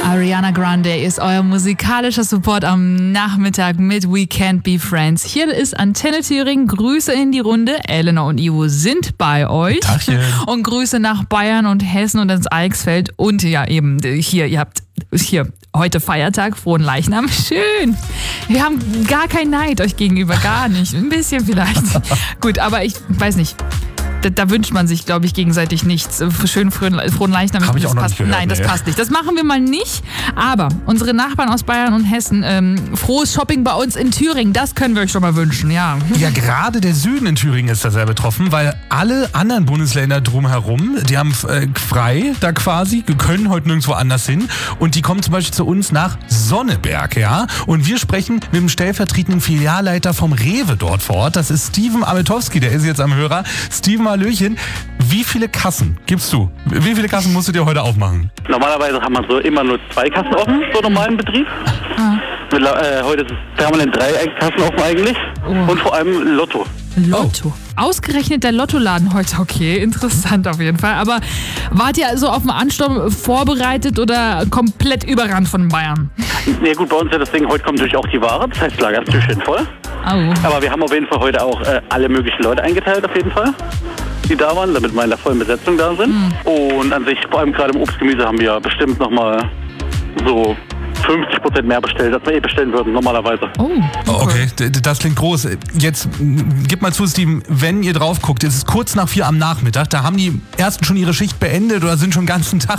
Ariana Grande ist euer musikalischer Support am Nachmittag mit We Can't Be Friends. Hier ist Antenne Thüringen. Grüße in die Runde. Eleanor und Ivo sind bei euch. Tachchen. Und Grüße nach Bayern und Hessen und ins Eichsfeld. Und ja, eben hier, ihr habt hier heute Feiertag, frohen Leichnam. Schön. Wir haben gar keinen Neid euch gegenüber, gar nicht. Ein bisschen vielleicht. Gut, aber ich weiß nicht. Da wünscht man sich, glaube ich, gegenseitig nichts. Schönen frohen Leichnam. Habe ich auch noch nicht gehört. Nein, das passt nicht. Das machen wir mal nicht. Aber unsere Nachbarn aus Bayern und Hessen, frohes Shopping bei uns in Thüringen, das können wir euch schon mal wünschen, ja. Ja, gerade der Süden in Thüringen ist da sehr betroffen, weil alle anderen Bundesländer drumherum, die haben frei da quasi, können heute nirgendwo anders hin. Und die kommen zum Beispiel zu uns nach Sonneberg, ja. Und wir sprechen mit dem stellvertretenden Filialleiter vom Rewe dort vor Ort. Das ist Steven Ametowski, der ist jetzt am Hörer. Steven, hallöchen. Wie viele Kassen gibst du? Wie viele Kassen musst du dir heute aufmachen? Normalerweise haben wir so immer nur 2 Kassen offen, so normalen Betrieb. Heute ist es permanent 3 Kassen offen eigentlich. Und vor allem Lotto. Lotto. Ausgerechnet der Lottoladen heute, okay, interessant auf jeden Fall. Aber wart ihr so auf den Ansturm vorbereitet oder komplett überrannt von Bayern? Ja gut, bei uns ist ja das Ding, heute kommt natürlich auch die Ware, das heißt, das Lager ist natürlich schön voll. Oh. Aber wir haben auf jeden Fall heute auch alle möglichen Leute eingeteilt, auf jeden Fall, die da waren, damit wir in der vollen Besetzung da sind. Und an sich, vor allem gerade im Obstgemüse, haben wir bestimmt nochmal so 50% mehr bestellt, als wir bestellen würden, normalerweise. Oh, okay, das klingt groß. Jetzt gib mal zu, Steven, wenn ihr drauf guckt, es ist kurz nach 4 am Nachmittag, da haben die Ersten schon ihre Schicht beendet oder sind schon den ganzen Tag